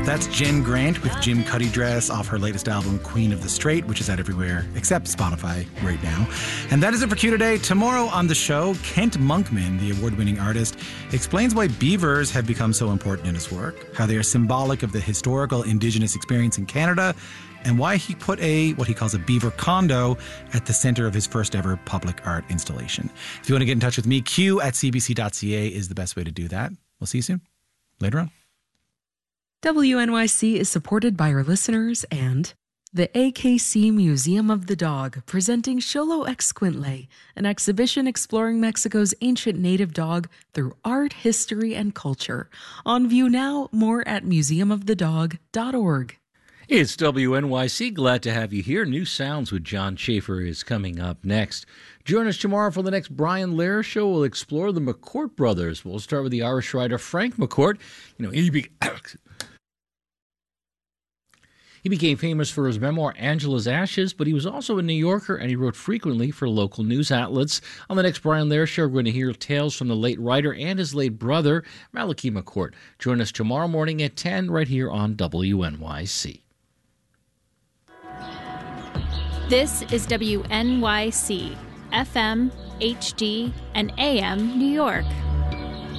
That's Jen Grant with Jim Cuddy Dress off her latest album, Queen of the Strait, which is out everywhere except Spotify right now. And that is it for Q Today. Tomorrow on the show, Kent Monkman, the award-winning artist, explains why beavers have become so important in his work, how they are symbolic of the historical Indigenous experience in Canada, and why he put what he calls a beaver condo at the center of his first ever public art installation. If you want to get in touch with me, q@cbc.ca is the best way to do that. We'll see you soon. Later on. WNYC is supported by our listeners and the AKC Museum of the Dog, presenting Xolo Exquintle, an exhibition exploring Mexico's ancient native dog through art, history, and culture. On view now, more at museumofthedog.org. It's WNYC. Glad to have you here. New Sounds with John Schaefer is coming up next. Join us tomorrow for the next Brian Lehrer Show. We'll explore the McCourt brothers. We'll start with the Irish writer Frank McCourt. He became famous for his memoir, Angela's Ashes, but he was also a New Yorker, and he wrote frequently for local news outlets. On the next Brian Lehrer Show, we're going to hear tales from the late writer and his late brother, Malachi McCourt. Join us tomorrow morning at 10 right here on WNYC. This is WNYC, FM, HD, and AM New York.